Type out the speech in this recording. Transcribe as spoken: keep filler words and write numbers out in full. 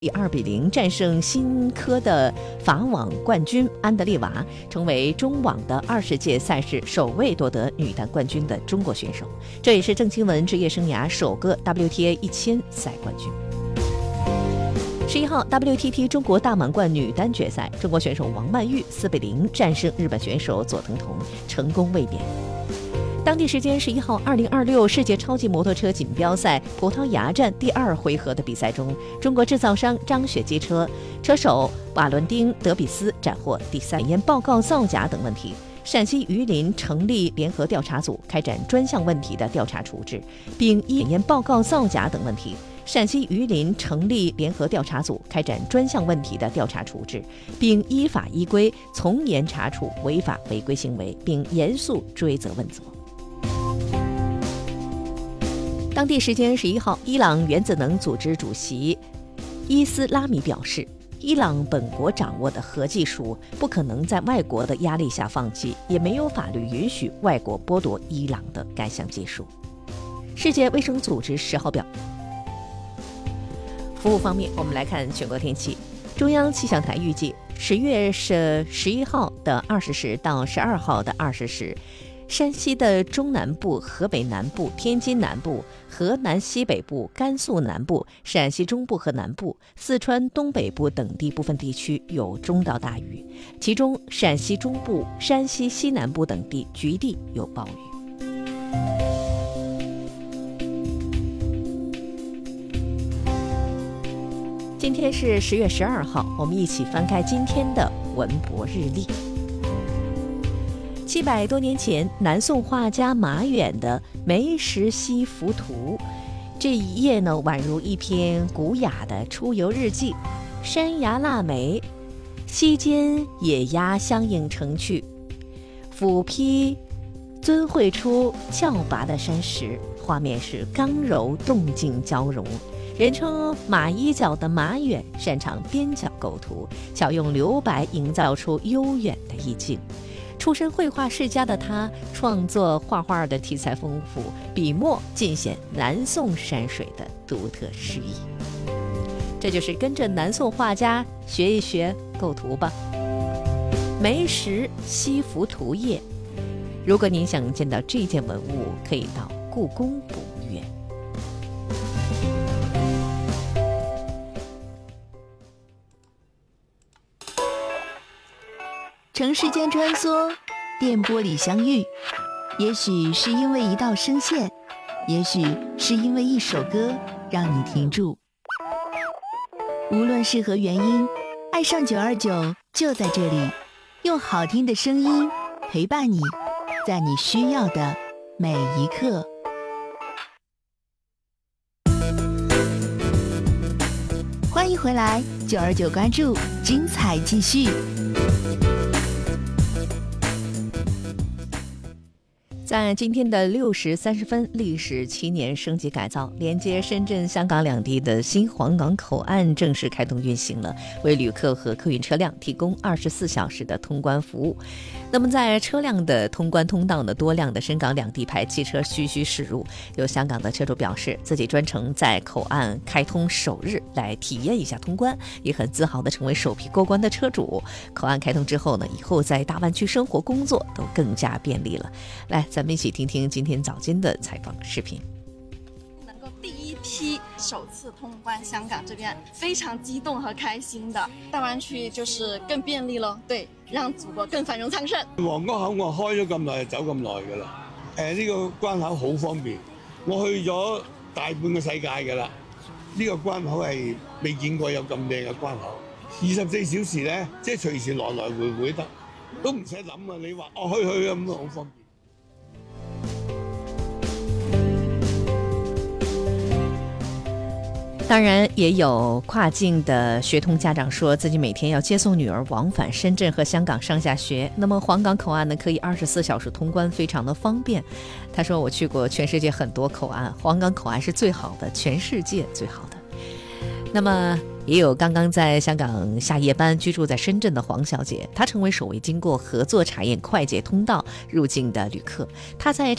以二比零战胜新科的法网冠军安德烈娃，成为中网的二十届赛事首位夺得女单冠军的中国选手，这也是郑钦文职业生涯首个 W T A 一千赛冠军。十一号 W T T 中国大满贯女单决赛，中国选手王曼玉四比零战胜日本选手佐藤瞳，成功卫冕。当地时间十一号，二零二六世界超级摩托车锦标赛葡萄牙站第二回合的比赛中，中国制造商张雪机车车手瓦伦丁·德比斯斩获第三。验报告造假等问题，陕西榆林成立联合调查组，开展专项问题的调查处置，并依验报告造假等问题。陕西榆林成立联合调查组，开展专项问题的调查处置，并依法依规从严查处违法违规行为，并严肃追责问责。当地时间十一号，伊朗原子能组织主席伊斯拉米表示，伊朗本国掌握的核技术不可能在外国的压力下放弃，也没有法律允许外国剥夺伊朗的该项技术。世界卫生组织十号表。服务方面，我们来看全国天气。中央气象台预计，十月是十一号的二十时到十二号的二十时。山西的中南部、河北南部、天津南部、河南西北部、甘肃南部、陕西中部和南部、四川东北部等地部分地区有中到大雨，其中陕西中部、山西西南部等地局地有暴雨。今天是十月十二号，我们一起翻开今天的文博日历。七百多年前，南宋画家马远的《梅石西浮图》，这一页呢，宛如一篇古雅的出游日记。山崖腊梅，溪间野鸭相映成趣，俯披尊绘出峭拔的山石，画面是刚柔动静交融。人称马一角的马远擅长边角构图，巧用留白营造出悠远的意境。出身绘画世家的他，创作画画的题材丰富，笔墨尽显南宋山水的独特诗意。这就是跟着南宋画家学一学构图吧。梅石西浮图页，如果您想见到这件文物，可以到故宫博物院。 城市间穿梭，电波里相遇，也许是因为一道声线，也许是因为一首歌让你停住。无论是何原因，爱上九二九就在这里，用好听的声音陪伴你，在你需要的每一刻。欢迎回来，九二九关注，精彩继续。 在今天的六时三十分，历时七年升级改造，连接深圳、香港两地的新皇岗口岸正式开通运行了，为旅客和客运车辆提供二十四小时的通关服务。那么在车辆的通关通道呢，多辆的深港两地牌汽车徐徐驶入。有香港的车主表示，自己专程在口岸开通首日来体验一下通关，也很自豪地成为首批过关的车主。口岸开通之后呢，以后在大湾区生活工作都更加便利了。来，咱们一起听听今天早间的采访视频。 能够第一批首次通关香港这边，非常激动和开心的。大灣區就是更便利咯，對，讓祖國更繁榮昌盛。 皇崗口岸開咗咁耐，走咁耐㗎啦。誒，呢個關口好方便，我去咗大半個世界㗎啦。呢個關口係未見過有咁靚嘅關口，二十四小時咧，即係隨時來來回回得，都唔使諗啊！你話哦去去咁好方便。 当然，也有跨境的学童家长说自己每天要接送女儿往返深圳和香港上下学。那么皇岗口岸呢，可以二十四小时通关，非常的方便。他说：“我去过全世界很多口岸，皇岗口岸是最好的，全世界最好的。”那么也有刚刚在香港下夜班居住在深圳的黄小姐，她成为首位经过合作查验快捷通道入境的旅客。她在